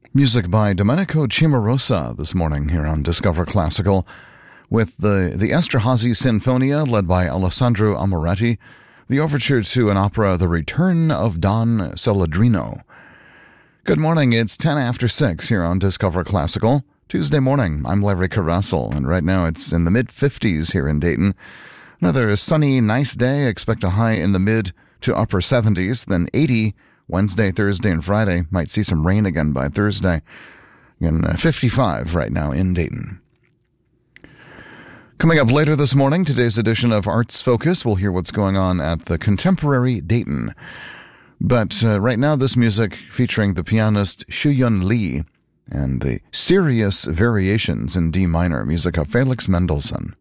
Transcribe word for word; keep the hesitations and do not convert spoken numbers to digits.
Music by Domenico Cimarosa this morning here on Discover Classical with the, the Esterhazy Sinfonia led by Alessandro Amoretti, the overture to an opera, The Return of Don Celedrino. Good morning, it's ten after six here on Discover Classical. Tuesday morning, I'm Larry Carrassel, and right now it's in the mid-fifties here in Dayton. Another sunny, nice day. Expect a high in the mid to upper seventies, then eighty Wednesday, Thursday, and Friday. Might see some rain again by Thursday. Again, uh, fifty-five right now in Dayton. Coming up later this morning, today's edition of Arts Focus, we'll hear what's going on at the Contemporary Dayton. But uh, right now, this music featuring the pianist Shuyun Lee and the Serious Variations in D minor, music of Felix Mendelssohn.